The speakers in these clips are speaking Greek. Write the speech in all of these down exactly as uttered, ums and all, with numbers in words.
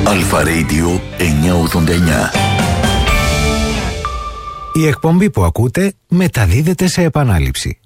Αλφα Radio εννιακόσια ογδόντα εννιά. Η εκπομπή που ακούτε μεταδίδεται σε επανάληψη.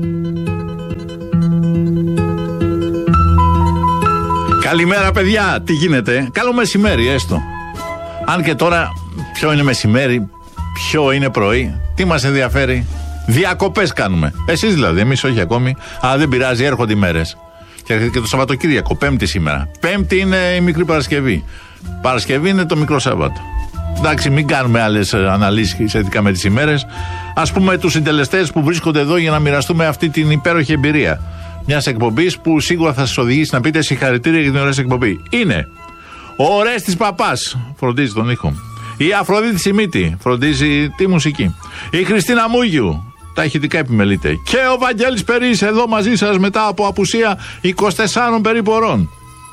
Καλημέρα παιδιά, τι γίνεται? Καλό μεσημέρι έστω. Αν και τώρα ποιο είναι μεσημέρι, ποιο είναι πρωί, τι μας ενδιαφέρει? Διακοπές κάνουμε. Εσείς δηλαδή, εμείς όχι ακόμη, αλλά δεν πειράζει, έρχονται οι μέρες. Και έρχεται και το Σαββατοκύριακο, Πέμπτη σήμερα. Πέμπτη είναι η μικρή Παρασκευή. Παρασκευή είναι το μικρό Σάββατο. Εντάξει, μην κάνουμε άλλες αναλύσεις σχετικά με τις ημέρες. Ας πούμε τους συντελεστές που βρίσκονται εδώ για να μοιραστούμε αυτή την υπέροχη εμπειρία μιας εκπομπής που σίγουρα θα σας οδηγήσει να πείτε συγχαρητήρια για την ωραία εκπομπή. Είναι ο Ορέστης Παπάς, φροντίζει τον ήχο. Η Αφροδίτη Σιμίτη, φροντίζει τη μουσική. Η Χριστίνα Μούγιου, τα ηχητικά επιμελείται. Και ο Βαγγέλης Περής εδώ μαζί σας μετά από απουσία είκοσι τεσσάρων περίπου ωρών.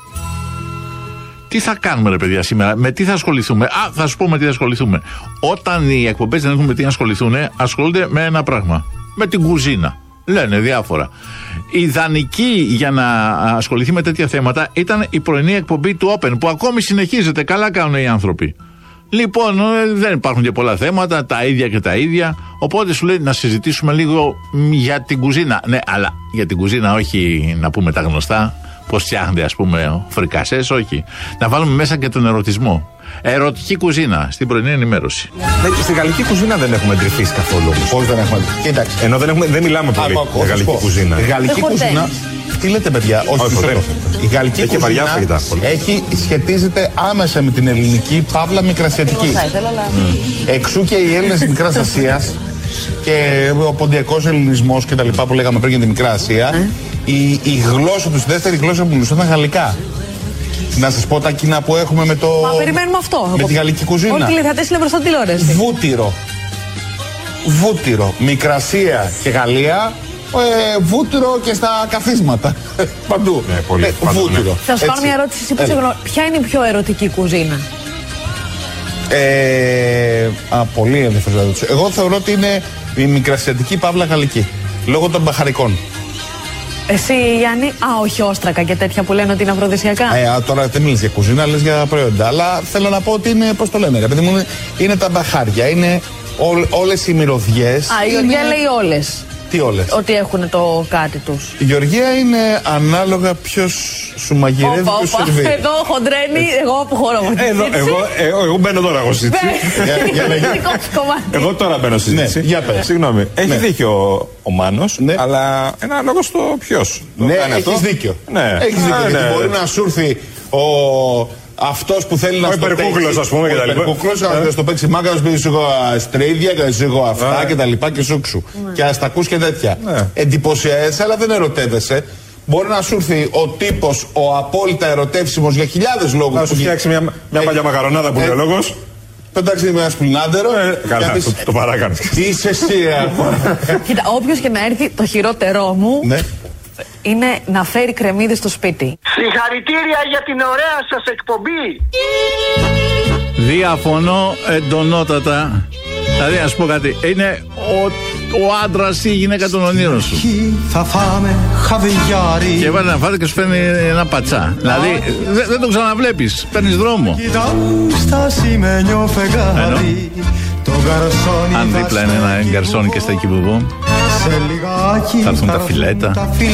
Τι θα κάνουμε ρε παιδιά σήμερα, με τι θα ασχοληθούμε? Α, θα σου πω με τι θα ασχοληθούμε. Όταν οι εκπομπές δεν έχουν με τι να ασχοληθούν, ασχολούνται με ένα πράγμα. Με την κουζίνα. Λένε διάφορα. Η ιδανική για να ασχοληθεί με τέτοια θέματα ήταν η πρωινή εκπομπή του Open, που ακόμη συνεχίζεται. Καλά κάνουν οι άνθρωποι. Λοιπόν, δεν υπάρχουν και πολλά θέματα, τα ίδια και τα ίδια. Οπότε σου λέει να συζητήσουμε λίγο για την κουζίνα. Ναι, αλλά για την κουζίνα όχι να πούμε τα γνωστά. Πώς φτιάχνεται, ας πούμε, φρικασές, όχι. Να βάλουμε μέσα και τον ερωτισμό. Ερωτική κουζίνα στην πρωινή ενημέρωση. Ναι, στη γαλλική κουζίνα δεν έχουμε εντρυφήσει καθόλου. Πώς δεν έχουμε? Κοίταξε. Ενώ δεν, έχουμε, δεν μιλάμε πολύ για γαλλική κουζίνα. Η γαλλική κουζίνα. Τι λέτε, παιδιά? Όχι, όχι. Η γαλλική έχει κουζίνα έχει, σχετίζεται άμεσα με την ελληνική, παύλα μικρασιατική. Mm. Εξού και οι Έλληνες της Μικράς Ασίας και ο ποντιακός ελληνισμός και τα λοιπά που λέγαμε πριν για τη Μικρά Ασία. Mm. Η, η γλώσσα τους, η δεύτερη γλώσσα που μιλούσαν ήταν γαλλικά. Να σας πω τα κοινά που έχουμε με το. Μα περιμένουμε αυτό. Με τη γαλλική κουζίνα. Ό,τι λιθατές είναι μπροστά τηλεόραση. Βούτυρο. Βούτυρο. Μικρασία και Γαλλία. Ε, βούτυρο και στα καθίσματα. Παντού. Ναι, πολύ, ε, βούτυρο. Θα σου κάνω μια ερώτηση. Εσύ που γνω... Ποια είναι η πιο ερωτική κουζίνα? Ε, α, πολύ ενδιαφέρον ερώτηση. Εγώ θεωρώ ότι είναι η μικρασιατική παύλα γαλλική. Λόγω των μπαχαρικών. Εσύ, Γιάννη, α, όχι όστρακα και τέτοια που λένε ότι είναι αφροδισιακά. Ε, α, τώρα δεν μιλείς για κουζίνα, λες για προϊόντα. Αλλά θέλω να πω ότι είναι, πώς το λένε, επειδή μου είναι, είναι τα μπαχάρια, είναι ό, όλες οι μυρωδιές. Α, η Γεωργία είναι... λέει όλες. Τι όλες? Ότι έχουν το κάτι τους. Η Γεωργία είναι ανάλογα ποιος σου μαγειρεύει και σου σερβίρει. Εδώ χοντρένει, εγώ αποχωρώ. Εδώ, εγώ, εγώ, εγώ μπαίνω τώρα εγώ στη συζήτηση. Εγώ τώρα μπαίνω στη συζήτηση. Για πες. Συγγνώμη, έχει δίκιο ο Μάνος, αλλά ένα λόγο στο ποιος. Ναι, έχεις δίκιο. Έχεις δίκιο, γιατί μπορεί να σου έρθει ο... αυτός που θέλει να στο παίξει. Ο υπερκούκλος, ας πούμε, και τα λοιπά. Ο υπερκούκλος να στο παίξει μάγκα, να σου πει εγώ στρίδια, να σου εγώ αυτά και τα λοιπά και σούξου. Και ας τα ακούς και τέτοια. Εντυπωσιάζεσαι, αλλά δεν ερωτεύεσαι. Μπορεί να σου έρθει ο τύπος, ο απόλυτα ερωτεύσιμος για χιλιάδες λόγους. Να σου φτιάξει μια, μια παλιά μακαρονάδα που λέει ο λόγος. Πετάξει με ένα σπλινάντερο. Καλά, το, το παράκανες. Τι είσαι εσύ, Κοίτα, όποιος και να έρθει, το χειρότερό μου είναι να φέρει κρεμμύδι στο σπίτι. Συγχαρητήρια για την ωραία σας εκπομπή. Διαφωνώ εντονότατα. Δηλαδή, ας πω κάτι. Είναι ο, ο άντρας ή η γυναίκα των ονείρων σου. Θα φάμε χαβιάρι. Και βάλει να φάτε και σου παίρνει ένα πατσά. Δηλαδή, δεν, δεν το ξαναβλέπεις. Παίρνεις δρόμο. Στα σημαίνιο φεγγάρι. Αν δίπλα είναι ένα γκαρσόνι και στα εκεί που βγω, θα έρθουν τα φιλέτα.